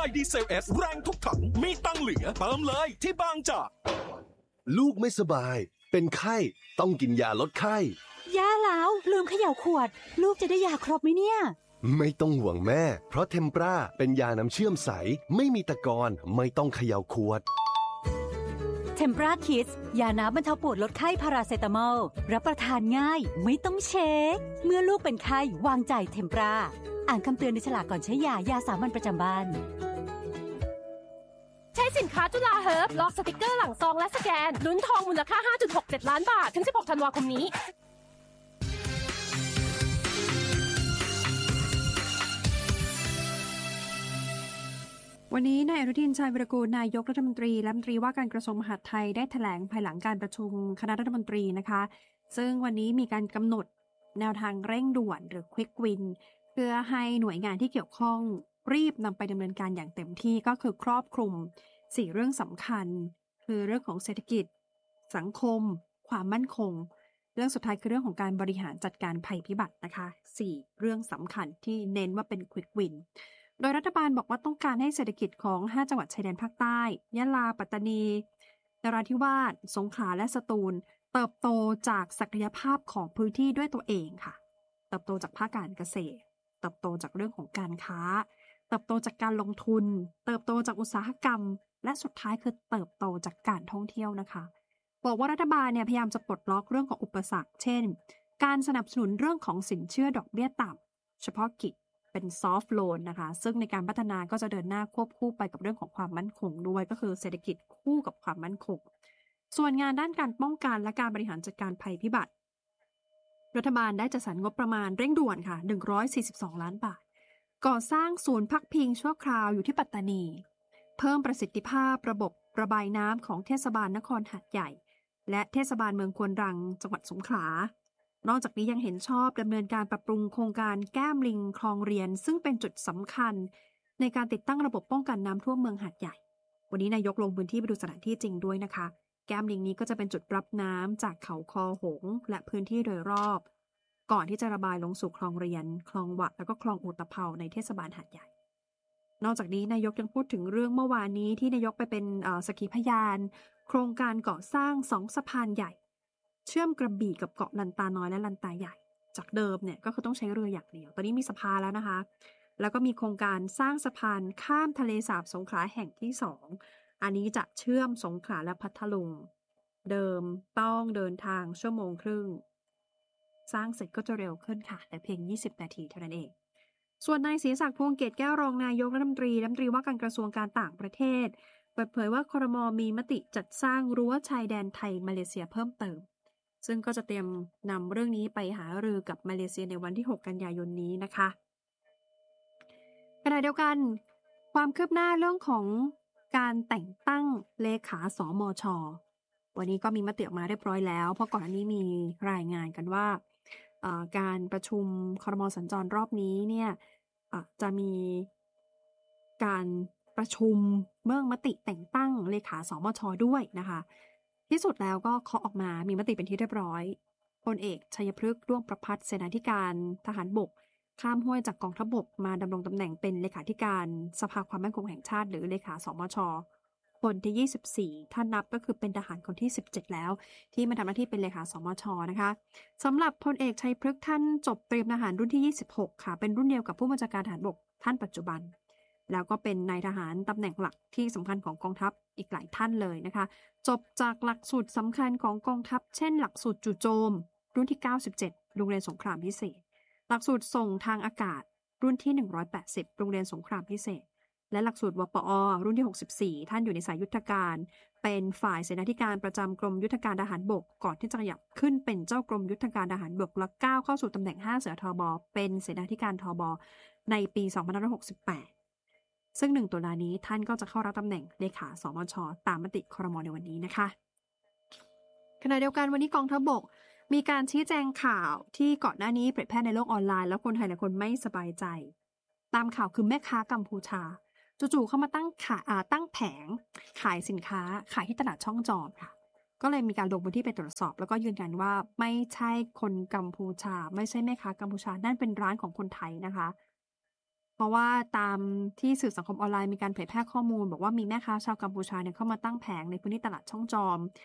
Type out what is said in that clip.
ดีเซล S แรงทุกถังมีตังเหลือเติมเลยที่บางจากลูกไม่สบายเป็นไข้ต้องกินยาลดไข้แย่แล้วลืมเขย่าขวดลูกจะได้ยาครบไหมเนี่ยไม่ต้องห่วงแม่เพราะเทมปราเป็นยาน้ำเชื่อมใสไม่มีตะกอนไม่ต้องเขย่าขวดเทมปราคิดส์ยาน้ำบรรเทาปวดลดไข้พาราเซตามอลรับประทานง่ายไม่ต้องเช็คเมื่อลูกเป็นไข้วางใจเทมปราอ่านคำเตือนในฉลากก่อนใช้ยาสามัญประจำบ้านใช้สินค้าจุฬาเฮิร์บลอกสติกเกอร์หลังซองและสแกนลุ้นทองมูลค่า 5.67 ล้านบาทถึง 16 ธันวาคมนี้วันนี้นายอนุทินชาญวิรากูลนายกรัฐมนตรีและรัฐมนตรีว่าการกระทรวงมหาดไทยได้แถลงภายหลังการประชุมคณะรัฐมนตรีนะคะซึ่งวันนี้มีการกำหนดแนวทางเร่งด่วนหรือ Quick Win เพื่อให้หน่วยงานที่เกี่ยวข้องรีบนำไปดำเนินการอย่างเต็มที่ก็คือครอบคลุม4เรื่องสำคัญคือเรื่องของเศรษฐกิจสังคมความมั่นคงเรื่องสุดท้ายคือเรื่องของการบริหารจัดการภัยพิบัตินะคะ4เรื่องสำคัญที่เน้นว่าเป็น Quick Winโดยรัฐบาลบอกว่าต้องการให้เศรษฐกิจของ5จังหวัดชายแดนภาคใต้ยะลาปัตตานีนราธิวาสสงขลาและสตูลเติบโตจากศักยภาพของพื้นที่ด้วยตัวเองค่ะเติบโตจากภาคการเกษตรเติบโตจากเรื่องของการค้าเติบโตจากการลงทุนเติบโตจากอุตสาหกรรมและสุดท้ายคือเติบโตจากการท่องเที่ยวนะคะบอกว่ารัฐบาลเนี่ยพยายามจะปลดล็อกเรื่องของอุปสรรคเช่นการสนับสนุนเรื่องของสินเชื่อดอกเบี้ยต่ำเฉพาะกิจเป็นซอฟท์โลนนะคะซึ่งในการพัฒนาก็จะเดินหน้าควบคู่ไปกับเรื่องของความมั่นคงด้วยก็คือเศรษฐกิจคู่กับความมั่นคงส่วนงานด้านการป้องกันและการบริหารจัดการภัยพิบัติรัฐบาลได้จัดสรรงบประมาณเร่งด่วนค่ะ142ล้านบาทก่อสร้างศูนย์พักพิงชั่วคราวอยู่ที่ปัตตานีเพิ่มประสิทธิภาพระบบระบายน้ำของเทศบาลนครหาดใหญ่และเทศบาลเมืองควนรังจังหวัดสงขลานอกจากนี้ยังเห็นชอบดำเนินการปรับปรุงโครงการแก้มลิงคลองเรียนซึ่งเป็นจุดสำคัญในการติดตั้งระบบป้องกันน้ำท่วมเมืองหาดใหญ่วันนี้นายกลงพื้นที่ไปดูสถานที่จริงด้วยนะคะแก้มลิงนี้ก็จะเป็นจุดรับน้ำจากเขาคอหงและพื้นที่โดยรอบก่อนที่จะระบายลงสู่คลองเรียนคลองหวะแล้วก็คลองอุตภเปาในเทศบาลหาดใหญ่นอกจากนี้นายกยังพูดถึงเรื่องเมื่อวานนี้ที่นายกไปเป็นสักขีพยานโครงการก่อสร้าง2สะพานใหญ่เชื่อมกระบี่กับเกาะลันตาน้อยและลันตาใหญ่จากเดิมเนี่ยก็คือต้องใช้เรืออย่างเดียวตอนนี้มีสะพานแล้วนะคะแล้วก็มีโครงการสร้างสะพานข้ามทะเลสาบสงขลาแห่งที่2อันนี้จะเชื่อมสงขลาและพัทลุงเดิมต้องเดินทาง1.5 ชั่วโมงสร้างเสร็จก็จะเร็วขึ้นค่ะแต่เพียง20นาทีเท่านั้นเองส่วนนายศรีศักดิ์พวงเกตแก้วรองนายกรัฐมนตรีว่าการกระทรวงการต่างประเทศเปิดเผยว่าครม.มีมติจัดสร้างรั้วชายแดนไทยมาเลเซียเพิ่มเติมซึ่งก็จะเตรียมนำเรื่องนี้ไปหารือกับมาเลเซียในวันที่6กันยายนนี้นะคะขณะเดียวกันความคืบหน้าเรื่องของการแต่งตั้งเลขาสมช.วันนี้ก็มีมติออกมาเรียบร้อยแล้วเพราะก่อนอันนี้มีรายงานกันว่าการประชุมครม.สัญจรรอบนี้เนี่ยจะมีการประชุมเมื่อมติแต่งตั้งเลขาสมช.ด้วยนะคะที่สุดแล้วก็เคาะออกมามีมติเป็นที่เรียบร้อยพลเอกชัยพฤกษ์ด้วงประภัสเสนาธิการทหารบกข้ามห้วยจากกองทัพบกมาดำรงตำแหน่งเป็นเลขาธิการสภาความมั่นคงแห่งชาติหรือเลขาสมช.คนที่24ถ้านับก็คือเป็นทหารคนที่17แล้วที่มาทำหน้าที่เป็นเลขาสมช.นะคะสำหรับพลเอกชัยพฤกษ์ท่านจบเตรียมทหารรุ่นที่26ค่ะเป็นรุ่นเดียวกับผู้บัญชาการทหารบกท่านปัจจุบันแล้วก็เป็นนายทหารตำแหน่งหลักที่สำคัญของกองทัพอีกหลายท่านเลยนะคะจบจากหลักสูตรสำคัญของกองทัพเช่นหลักสูตรจู่โจมรุ่นที่97โรงเรียนสงครามพิเศษหลักสูตรส่งทางอากาศรุ่นที่180โรงเรียนสงครามพิเศษและหลักสูตรวปอรุ่นที่64ท่านอยู่ในสายยุทธการเป็นฝ่ายเสนาธิการประจำกรมยุทธการทหารบกก่อนที่จะขยับขึ้นเป็นเจ้ากรมยุทธการทหารบกและก้าวเข้าสู่ตำแหน่ง5เสือทบเป็นเสนาธิการทบในปี2568ซึ่ง1ตุลานี้ท่านก็จะเข้ารับตำแหน่งเลขาสมช.ตามมติครม.ในวันนี้นะคะขณะเดียวกันวันนี้กองทัพบกมีการชี้แจงข่าวที่ก่อนหน้านี้เผยแพร่ในโลกออนไลน์แล้วคนไทยหลายคนไม่สบายใจตามข่าวคือแม่ค้ากัมพูชาจู่ๆเข้ามาตั้งแผงขายสินค้าขายที่ตลาดช่องจอมค่ะก็เลยมีการลงพื้นที่ไปตรวจสอบแล้วก็ยืนยันว่าไม่ใช่คนกัมพูชาไม่ใช่แม่ค้ากัมพูชานั่นเป็นร้านของคนไทยนะคะเพราะว่าตามที่สื่อสังคมออนไลน์มีการเผยแพร่ข้อมูลบอกว่ามีแม่ค้าชาวกัมพูชาเนี่ยเข้ามาตั้งแผงในพื้นที่ตลาดช่องจอม